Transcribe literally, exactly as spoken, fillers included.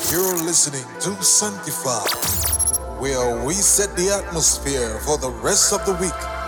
You're listening to Sanctify, where we set the atmosphere for the rest of the week.